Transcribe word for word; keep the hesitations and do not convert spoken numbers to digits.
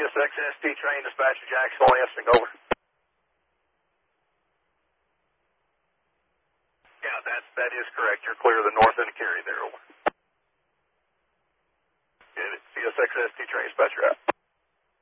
S X S T train, dispatcher Jackson Lansing, over. Yeah, that's, that is correct. You're clear of the north end of Cary there, over. C S X S T train, dispatcher out.